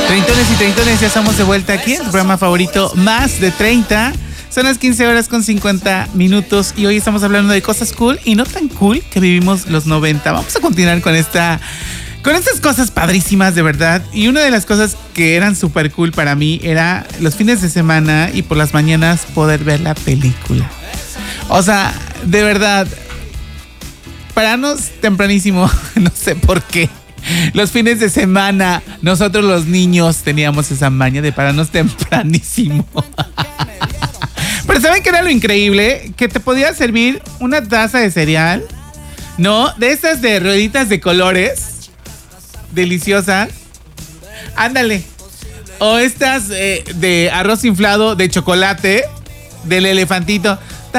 Treintones y treintones, ya estamos de vuelta aquí en tu programa favorito, Más de 30. Son las 15 horas con 50 minutos y hoy estamos hablando de cosas cool y no tan cool que vivimos los 90. Vamos a continuar con estas cosas padrísimas, de verdad. Y una de las cosas que eran súper cool para mí era los fines de semana y por las mañanas poder ver la película. O sea, de verdad, pararnos tempranísimo, no sé por qué. Los fines de semana, nosotros los niños teníamos esa maña de pararnos tempranísimo. Pero ¿saben qué era lo increíble? Que te podía servir una taza de cereal, ¿no? De esas de rueditas de colores, deliciosas. Ándale. O estas de arroz inflado de chocolate, del elefantito.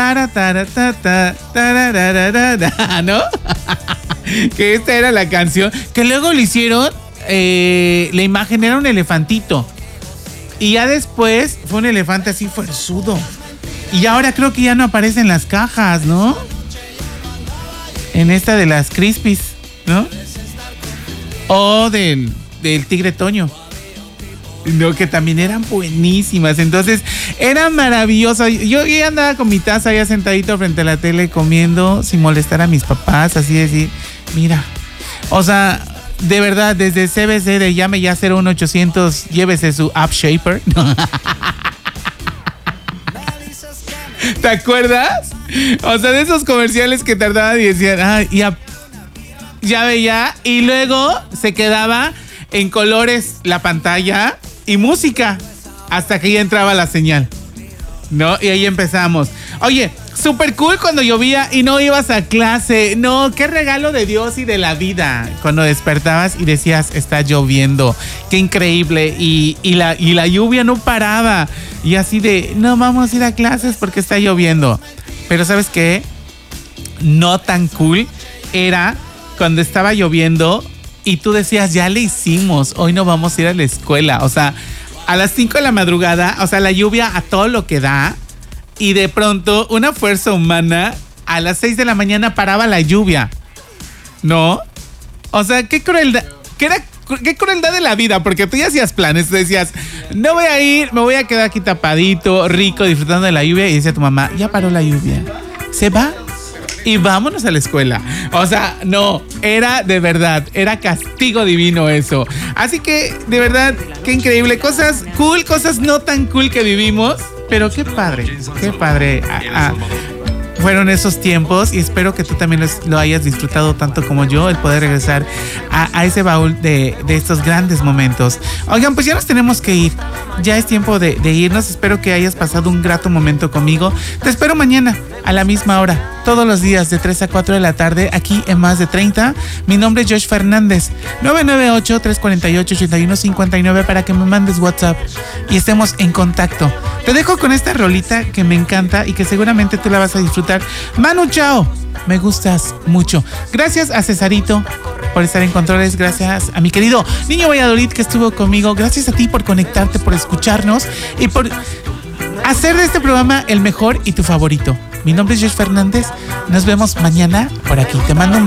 ¿No? Que esta era la canción. Que luego le hicieron, la imagen era un elefantito. Y ya después fue un elefante así fuerzudo. Y ahora creo que ya no aparece en las cajas, ¿no? En esta de las Crispies, ¿no? O del Tigre Toño. No, que también eran buenísimas. Entonces, era maravilloso. Yo ya andaba con mi taza ya sentadito frente a la tele comiendo sin molestar a mis papás. Así decir, mira. O sea, de verdad, desde CBC de llame ya 01800, llévese su App Shaper. ¿Te acuerdas? O sea, de esos comerciales que tardaban y decían, ya veía. Y luego se quedaba en colores la pantalla y música hasta que ya entraba la señal, ¿no? Y ahí empezamos. Oye, súper cool cuando llovía y no ibas a clase. No, qué regalo de Dios y de la vida. Cuando despertabas y decías, está lloviendo. Qué increíble. Y la lluvia no paraba. Y así de, no vamos a ir a clases porque está lloviendo. Pero ¿sabes qué? No tan cool era cuando estaba lloviendo y tú decías, ya le hicimos, hoy no vamos a ir a la escuela. O sea, a las 5 de la madrugada, o sea, la lluvia a todo lo que da. Y de pronto, una fuerza humana, a las 6 de la mañana paraba la lluvia. ¿No? O sea, qué crueldad. Qué crueldad de la vida, porque tú ya hacías planes. Tú decías, no voy a ir, me voy a quedar aquí tapadito, rico, disfrutando de la lluvia. Y decía tu mamá, ya paró la lluvia. Se va y vámonos a la escuela. O sea, no, era de verdad, era castigo divino eso. Así que, de verdad, qué increíble. Cosas cool, cosas no tan cool que vivimos. Pero qué padre, qué padre. Fueron esos tiempos y espero que tú también lo hayas disfrutado tanto como yo, el poder regresar a ese baúl de estos grandes momentos. Oigan, pues ya nos tenemos que ir. Ya es tiempo de irnos. Espero que hayas pasado un grato momento conmigo. Te espero mañana a la misma hora, todos los días de 3 a 4 de la tarde, aquí en Más de 30. Mi nombre es Josh Fernández, 998-348-8159 para que me mandes WhatsApp y estemos en contacto. Te dejo con esta rolita que me encanta y que seguramente tú la vas a disfrutar. Manu Chao, me gustas mucho. Gracias a Cesarito por estar en controles. Gracias a mi querido Niño Valladolid que estuvo conmigo. Gracias a ti por conectarte, por escucharnos y por hacer de este programa el mejor y tu favorito. Mi nombre es Josh Fernández. Nos vemos mañana por aquí. Te mando un